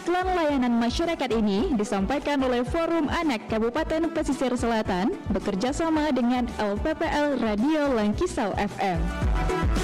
Iklan layanan masyarakat ini disampaikan oleh Forum Anak Kabupaten Pesisir Selatan bekerja sama dengan LPPL Radio Langkisau FM.